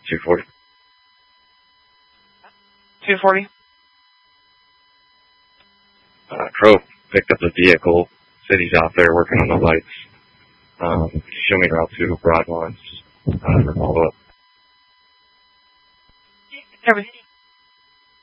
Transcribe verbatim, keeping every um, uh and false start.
two forty. two forty. Uh, Crow picked up the vehicle. City's out there working on the lights. Um, show me route to Broadlawn uh, for follow-up. Everything.